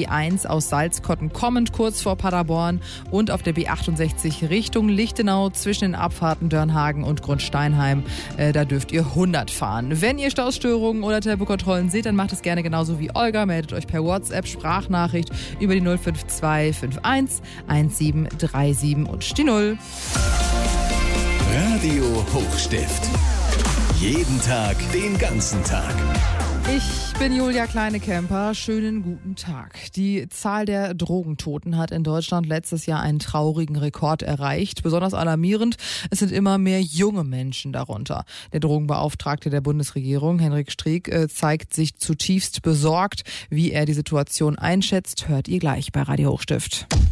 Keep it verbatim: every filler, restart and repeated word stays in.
B eins aus Salzkotten kommend, kurz vor Paderborn, und auf der B achtundsechzig Richtung Lichtenau zwischen den Abfahrten Dörnhagen und Grundsteinheim. Äh, da dürft ihr hundert fahren. Wenn ihr Staustörungen oder Tempokontrollen seht, dann macht es gerne genauso wie Olga. Meldet euch per WhatsApp, Sprachnachricht über die null fünf zwei fünf eins eins sieben drei sieben und die null. Radio Hochstift. Jeden Tag, den ganzen Tag. Ich bin Julia Kleinekemper. Schönen guten Tag. Die Zahl der Drogentoten hat in Deutschland letztes Jahr einen traurigen Rekord erreicht. Besonders alarmierend, es sind immer mehr junge Menschen darunter. Der Drogenbeauftragte der Bundesregierung, Henrik Streeck, zeigt sich zutiefst besorgt. Wie er die Situation einschätzt, hört ihr gleich bei Radio Hochstift.